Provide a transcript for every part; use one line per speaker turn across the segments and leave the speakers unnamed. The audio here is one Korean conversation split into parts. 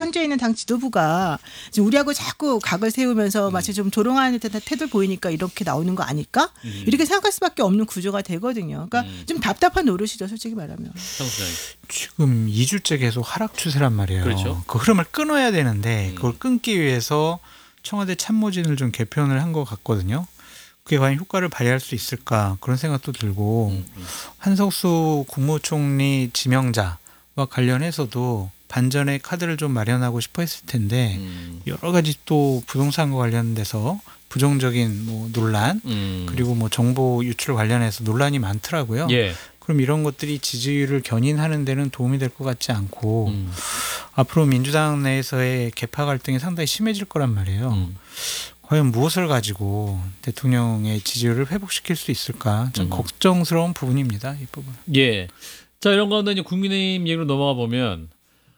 상주에 있는 당 지도부가 지금 우리하고 자꾸 각을 세우면서 마치 좀 조롱하는 듯한 태도를 보이니까 이렇게 나오는 거 아닐까? 이렇게 생각할 수밖에 없는 구조가 되거든요. 그러니까 좀 답답한 노릇이죠, 솔직히 말하면.
지금 2주째 계속 하락 추세란 말이에요.
그렇죠.
그 흐름을 끊어야 되는데 그걸 끊기 위해서 청와대 참모진을 좀 개편을 한 것 같거든요. 그게 과연 효과를 발휘할 수 있을까 그런 생각도 들고 한석수 국무총리 지명자와 관련해서도 반전의 카드를 좀 마련하고 싶어 했을 텐데 여러 가지 또 부동산과 관련돼서 부정적인 뭐 논란 그리고 뭐 정보 유출 관련해서 논란이 많더라고요.
예.
그럼 이런 것들이 지지율을 견인하는 데는 도움이 될 것 같지 않고 앞으로 민주당 내에서의 개파 갈등이 상당히 심해질 거란 말이에요. 과연 무엇을 가지고 대통령의 지지율을 회복시킬 수 있을까 좀 걱정스러운 부분입니다. 이 부분.
예. 자, 이런 가운데 이제 국민의힘 얘기로 넘어가 보면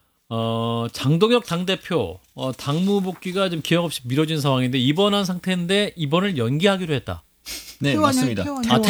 장동혁 당대표 당무 복귀가 좀 기약 없이 미뤄진 상황인데 입원한 상태인데 입원을 연기하기로 했다.
네, 맞습니다.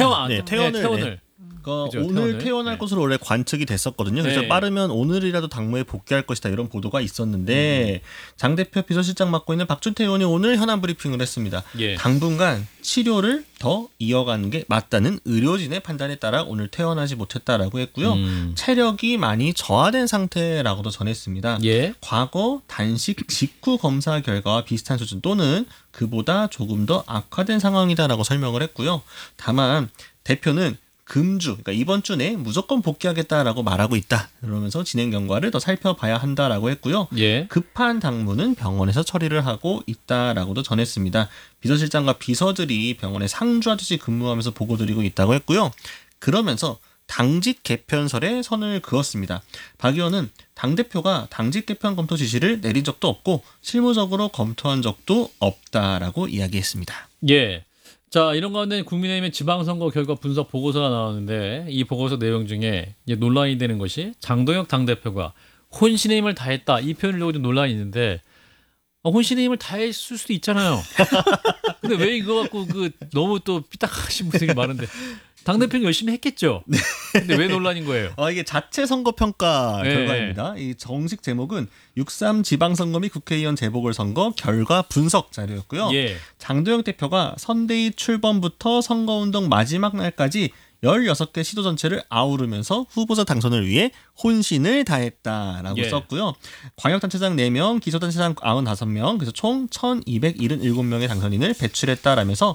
퇴원을.
그러니까
그죠,
오늘
퇴원을.
퇴원할 것으로 원래 관측이 됐었거든요. 그래서
네.
빠르면 오늘이라도 당무에 복귀할 것이다 이런 보도가 있었는데 장 대표 비서실장 맡고 있는 박준태 의원이 오늘 현안 브리핑을 했습니다.
예.
당분간 치료를 더 이어가는 게 맞다는 의료진의 판단에 따라 오늘 퇴원하지 못했다라고 했고요. 체력이 많이 저하된 상태라고도 전했습니다.
예.
과거 단식 직후 검사 결과와 비슷한 수준 또는 그보다 조금 더 악화된 상황이다라고 설명을 했고요. 다만 대표는 금주, 그러니까 이번 주 내에 무조건 복귀하겠다라고 말하고 있다. 그러면서 진행 경과를 더 살펴봐야 한다라고 했고요.
예.
급한 당무는 병원에서 처리를 하고 있다라고도 전했습니다. 비서실장과 비서들이 병원에 상주하듯이 근무하면서 보고드리고 있다고 했고요. 그러면서 당직 개편설에 선을 그었습니다. 박 의원은 당대표가 당직 개편 검토 지시를 내린 적도 없고 실무적으로 검토한 적도 없다라고 이야기했습니다.
예. 자, 이런 가운데 국민의힘의 지방선거 결과 분석 보고서가 나왔는데 이 보고서 내용 중에 이제 논란이 되는 것이 장동혁 당대표가 혼신의 힘을 다했다. 이 표현을 두고 좀 논란이 있는데 혼신의 힘을 다했을 수도 있잖아요. 근데 왜 이거 갖고 너무 또 삐딱하신 분들이 많은데 당대표는 열심히 했겠죠. 근데 왜 논란인 거예요?
이게 자체 선거 평가
네.
결과입니다. 이 정식 제목은 6.3 지방선거 및 국회의원 재보궐선거 결과 분석 자료였고요.
예.
장도영 대표가 선대위 출범부터 선거운동 마지막 날까지 16개 시도 전체를 아우르면서 후보자 당선을 위해 혼신을 다했다라고
예.
썼고요. 광역단체장 4명, 기초단체장 95명, 그래서 총 1277명의 당선인을 배출했다라면서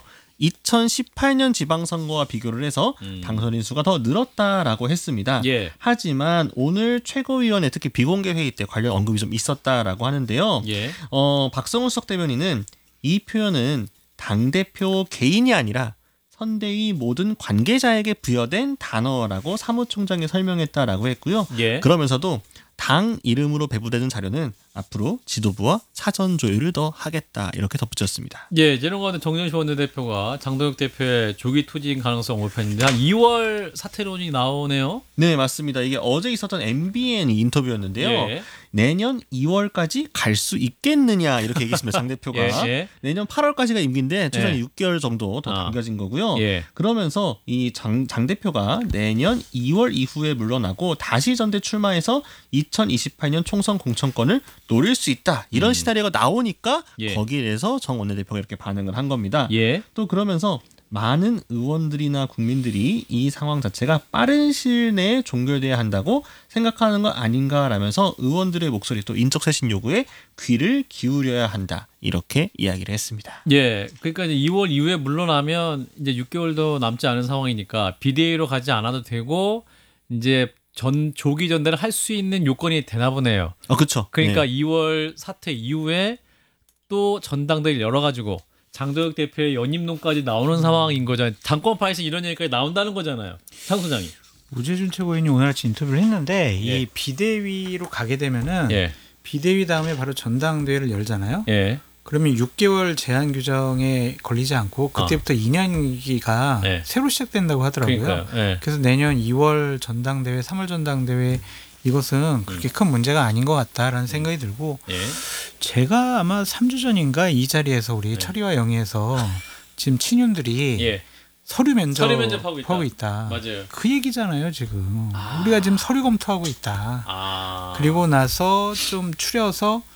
2018년 지방선거와 비교를 해서 당선인 수가 더 늘었다라고 했습니다.
예.
하지만 오늘 최고위원회 특히 비공개 회의 때 관련 언급이 좀 있었다라고 하는데요.
예.
박성훈 수석 대변인은 이 표현은 당대표 개인이 아니라 선대위 모든 관계자에게 부여된 단어라고 사무총장이 설명했다라고 했고요.
예.
그러면서도 당 이름으로 배부되는 자료는 앞으로 지도부와 사전 조율을 더 하겠다 이렇게 덧붙였습니다.
예, 이런 가운데 정영식 원내대표가 장동혁 대표의 조기 투진 가능성 언급했는데 한 2월 사퇴론이 나오네요.
네, 맞습니다. 이게 어제 있었던 MBN 인터뷰였는데요.
예.
내년 2월까지 갈 수 있겠느냐 이렇게 얘기했습니다. 장 대표가.
예.
내년 8월까지가 임기인데 최소한
예.
6개월 정도 더 당겨진 거고요.
예.
그러면서 이 장 대표가 내년 2월 이후에 물러나고 다시 전대 출마해서 2028년 총선 공천권을 노릴 수 있다. 이런 시나리오가 나오니까
예.
거기에 대해서 정 원내대표가 이렇게 반응을 한 겁니다.
예.
또 그러면서 많은 의원들이나 국민들이 이 상황 자체가 빠른 시일 내에 종결돼야 한다고 생각하는 거 아닌가라면서 의원들의 목소리 또 인적 쇄신 요구에 귀를 기울여야 한다. 이렇게 이야기를 했습니다.
예. 그러니까 이제 2월 이후에 물러나면 이제 6개월도 남지 않은 상황이니까 비대위로 가지 않아도 되고 이제 조기 전대를 할 수 있는 요건이 되나 보네요.
그렇죠.
그러니까 2월 사퇴 이후에 또 전당대회를 열어가지고 장도혁 대표의 연임론까지 나오는 상황인 거잖아요. 당권파에서 이런 얘기까지 나온다는 거잖아요. 장 소장이.
우재준 최고위원이 오늘 아침 인터뷰를 했는데
예.
이 비대위로 가게 되면은
예.
비대위 다음에 바로 전당대회를 열잖아요.
예.
그러면 6개월 제한 규정에 걸리지 않고 그때부터 2년기가
네.
새로 시작된다고 하더라고요.
그러니까요. 예.
그래서 내년 2월 전당대회, 3월 전당대회 이것은 그렇게 큰 문제가 아닌 것 같다라는 생각이 들고
예.
제가 아마 3주 전인가 이 자리에서 우리 철이와 영희에서 지금 친윤들이
예.
서류
면접하고
면접하고 있다.
맞아요.
그 얘기잖아요 지금. 우리가 지금 서류 검토하고 있다.
아.
그리고 나서 좀 추려서